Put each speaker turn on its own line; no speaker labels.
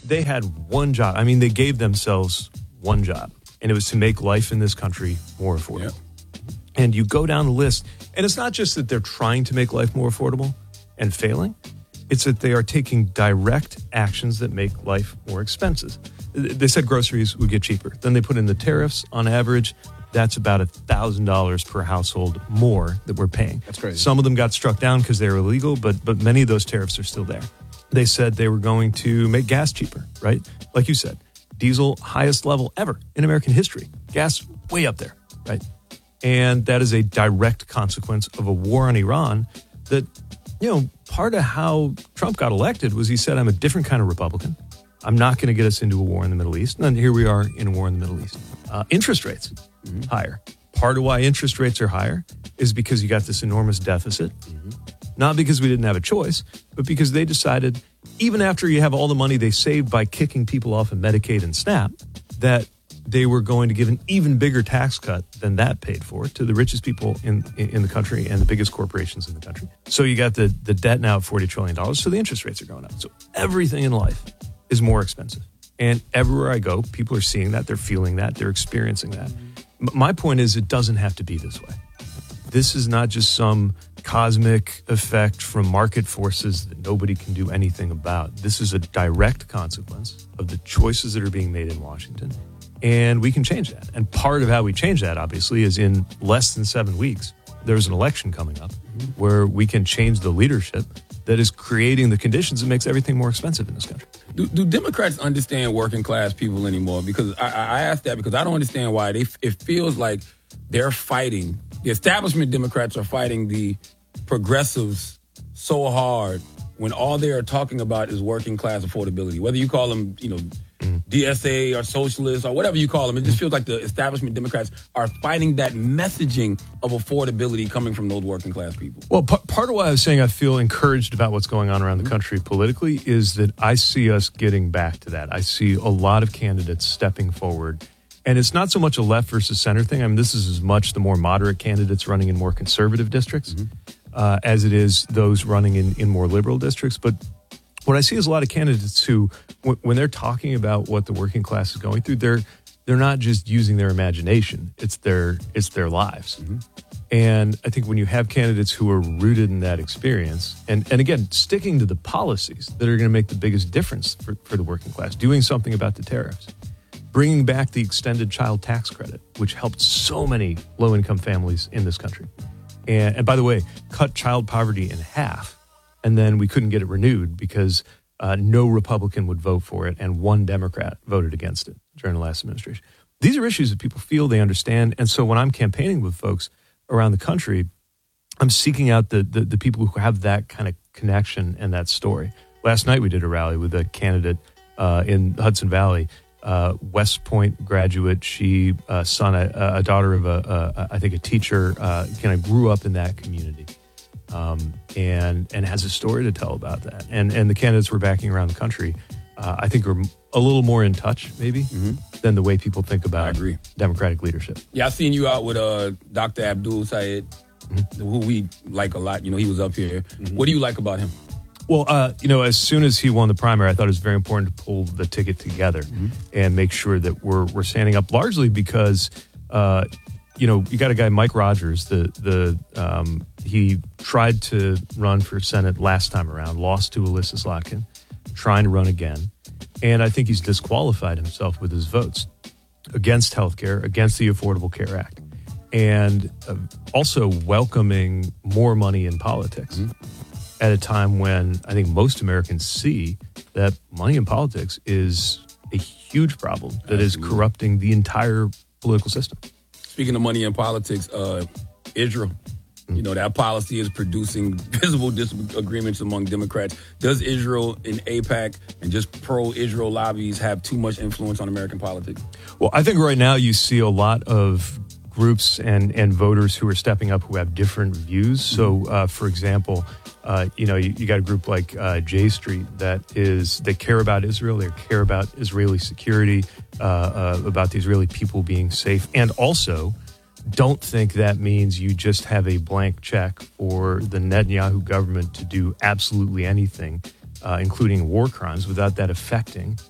they had one job. I mean, they gave themselves one job, and it was to make life in this country more affordable. Yep. And you go down the list, and it's not just that they're trying to make life more affordable and failing. It's that they are taking direct actions that make life more expensive. They said groceries would get cheaper. Then they put in the tariffs. On average, that's about $1,000 per household more that we're paying.
That's crazy.
Some of them got struck down because they were illegal, but many of those tariffs are still there. They said they were going to make gas cheaper, right? Like you said, diesel, highest level ever in American history. Gas, way up there, right? And that is a direct consequence of a war on Iran that, part of how Trump got elected was he said, I'm a different kind of Republican. I'm not going to get us into a war in the Middle East. And then here we are in a war in the Middle East. Interest rates, higher. Part of why interest rates are higher is because you got this enormous deficit. Not because we didn't have a choice, but because they decided, even after you have all the money they saved by kicking people off of Medicaid and SNAP, that they were going to give an even bigger tax cut than that paid for to the richest people in the country and the biggest corporations in the country. So you got the debt now at $40 trillion, so the interest rates are going up. So everything in life is more expensive. And everywhere I go, people are seeing that, they're feeling that, they're experiencing that. My point is, it doesn't have to be this way. This is not just some cosmic effect from market forces that nobody can do anything about. This is a direct consequence of the choices that are being made in Washington. And we can change that. And part of how we change that, obviously, is in less than 7 weeks, there's an election coming up where we can change the leadership that is creating the conditions that makes everything more expensive in this country.
Do Democrats understand working class people anymore? Because I ask that because I don't understand why it feels like they're fighting. The establishment Democrats are fighting the progressives so hard when all they are talking about is working class affordability. Whether you call them, DSA or socialists or whatever you call them, it just feels like the establishment Democrats are fighting that messaging of affordability coming from those working class people.
Well, part of why I was saying I feel encouraged about what's going on around the country politically is that I see us getting back to that. I see a lot of candidates stepping forward. And it's not so much a left versus center thing. I mean, this is as much the more moderate candidates running in more conservative districts as it is those running in more liberal districts. But what I see is a lot of candidates who, when they're talking about what the working class is going through, they're not just using their imagination. It's their lives. And I think when you have candidates who are rooted in that experience, and again, sticking to the policies that are going to make the biggest difference for the working class, doing something about the tariffs, bringing back the extended child tax credit, which helped so many low-income families in this country. And by the way, cut child poverty in half. And then we couldn't get it renewed because no Republican would vote for it, and one Democrat voted against it during the last administration. These are issues that people feel, they understand. And so when I'm campaigning with folks around the country, I'm seeking out the people who have that kind of connection and that story. Last night we did a rally with a candidate in Hudson Valley, West Point graduate. She son, a daughter of I think a teacher, kind of grew up in that community. And has a story to tell about that. And the candidates we're backing around the country, I think are a little more in touch, maybe, than the way people think about Democratic leadership.
Yeah, I seen you out with Dr. Abdul Sayed, who we like a lot. He was up here. What do you like about him?
Well, as soon as he won the primary, I thought it was very important to pull the ticket together and make sure that we're standing up, largely because you got a guy, Mike Rogers, he tried to run for Senate last time around, lost to Alyssa Slotkin, trying to run again. And I think he's disqualified himself with his votes against healthcare, against the Affordable Care Act, and also welcoming more money in politics at a time when I think most Americans see that money in politics is a huge problem that is corrupting the entire political system.
Speaking of money in politics, Israel, that policy is producing visible disagreements among Democrats. Does Israel in AIPAC and just pro-Israel lobbies have too much influence on American politics?
Well, I think right now you see a lot of groups and voters who are stepping up who have different views. So, for example, you got a group like J Street that care about Israel, they care about Israeli security, about the Israeli people being safe, and also don't think that means you just have a blank check for the Netanyahu government to do absolutely anything, including war crimes, without that affecting